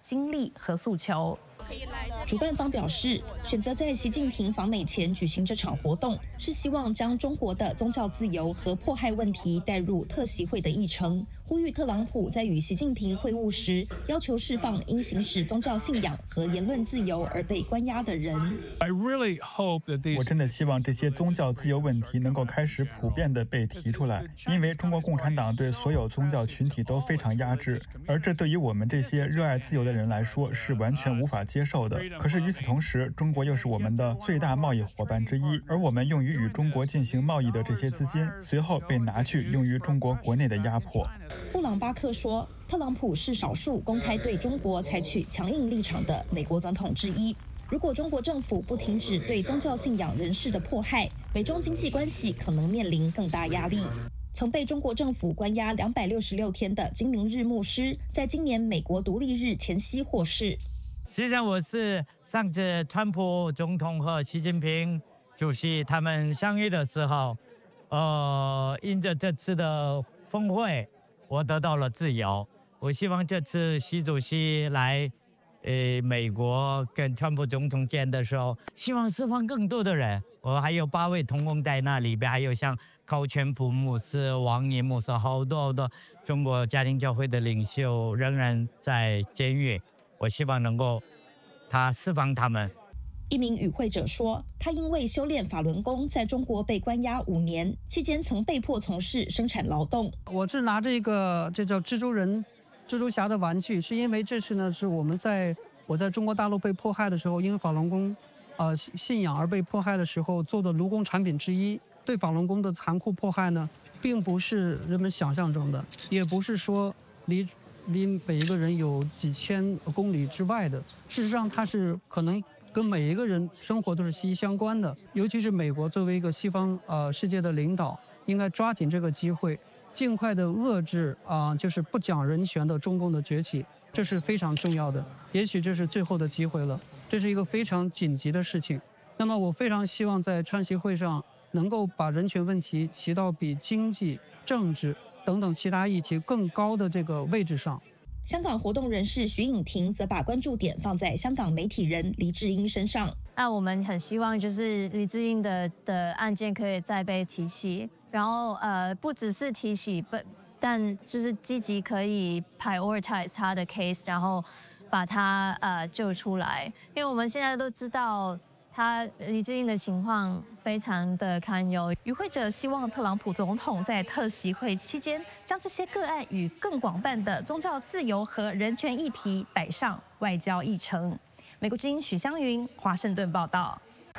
经历和诉求。主办方表示，选择在习近平访美前举行这场活动，是希望将中国的宗教自由和迫害问题带入特习会的议程，呼吁特朗普在与习近平会晤时，要求释放因行使宗教信仰和言论自由而被关押的人。 我真的希望这些宗教自由问题能够开始普遍地被提出来，因为中国共产党对所有宗教群体都非常压制，而这对于我们这些热爱自由的人来说是完全无法接受的。可是与此同时，中国又是我们的最大贸易伙伴之一，而我们用于与中国进行贸易的这些资金，随后被拿去用于中国国内的压迫。 布朗巴克说，特朗普是少数公开对中国采取强硬立场的美国总统之一。如果中国政府不停止对宗教信仰人士的迫害，美中经济关系可能面临更大压力。曾被中国政府关押266天的金明日牧师，在今年美国独立日前夕获释。 实际上，我是上次川普总统和习近平主席他们相遇的时候，因着这次的峰会，我得到了自由。我希望这次习主席来，美国跟川普总统见的时候，希望释放更多的人。我还有8位同工在那里边，还有像高全普牧师、王毅牧师，好多中国家庭教会的领袖仍然在监狱。我希望能够他释放他们。 一名与会者说，他因为修炼法轮功，在中国被关押5年，期间曾被迫从事生产劳动。 我是拿着一个这叫蜘蛛侠的玩具，是因为这次呢是我在中国大陆被迫害的时候，因为法轮功信仰而被迫害的时候做的卢功产品之一。对法轮功的残酷迫害呢，并不是人们想象中的，也不是说离每一个人有几千公里之外的。事实上，它是可能跟每一个人生活都是息息相关的。尤其是美国作为一个西方世界的领导，应该抓紧这个机会，尽快的遏制就是不讲人权的中共的崛起，这是非常重要的。也许这是最后的机会了，这是一个非常紧急的事情。那么我非常希望在川习会上能够把人权问题提到比经济、政治等等其他议题更高的这个位置上。 香港活动人士徐颖婷则把关注点放在香港媒体人黎智英身上。 那我们很希望就是黎智英的案件可以再被提起，然后不只是提起，但就是积极可以 prioritize 他的 case， 然后把他救出来，因为我们现在都知道黎智英的情况非常的堪忧。 与会者希望特朗普总统在特习会期间，将这些个案与更广泛的宗教自由和人权议题摆上外交议程。美国之音许湘云，华盛顿报道。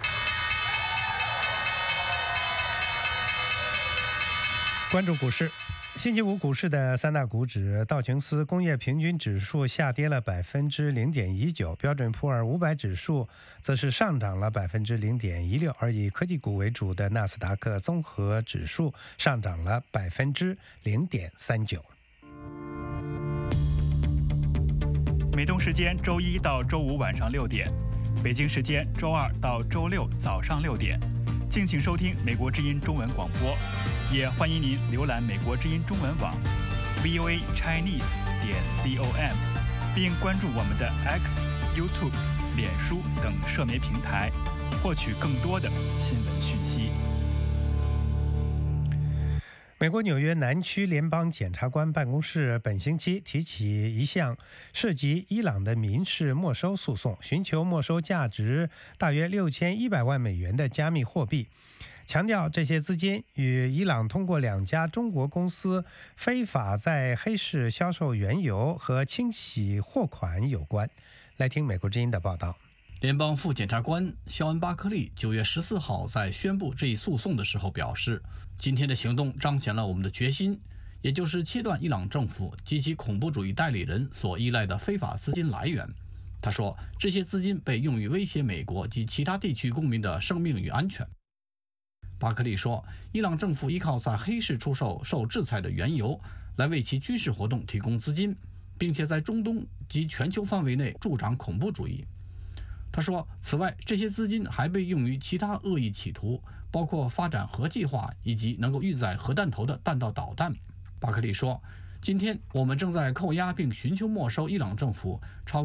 关注股市。星期五股市的3大股指，道琼斯工业平均指数下跌了 0.19%， 标准普尔500指数则是上涨了 0.16%， 而以科技股为主的纳斯达克综合指数上涨了 0.39%。 美东时间周一到周五晚上6点，北京时间周二到周六早上6点，敬请收听美国之音中文广播，也欢迎您浏览美国之音中文网 voachinese.com， 并关注我们的 X、YouTube、脸书等社媒平台，获取更多的新闻讯息。 美国纽约南区联邦检察官办公室本星期提起一项涉及伊朗的民事没收诉讼，寻求没收价值大约6100万美元的加密货币，强调这些资金与伊朗通过2家中国公司非法在黑市销售原油和清洗货款有关。来听美国之音的报道。 联邦副检察官肖恩·巴克利9月14号在宣布这一诉讼的时候表示，今天的行动彰显了我们的决心，也就是切断伊朗政府及其恐怖主义代理人所依赖的非法资金来源。他说，这些资金被用于威胁美国及其他地区公民的生命与安全。巴克利说，伊朗政府依靠在黑市出售受制裁的原油来为其军事活动提供资金，并且在中东及全球范围内助长恐怖主义。他说，此外，这些资金还被用于其他恶意企图，包括发展核计划以及能够运载核弹头的弹道导弹。巴克利说，今天我们正在扣押并寻求没收伊朗政府超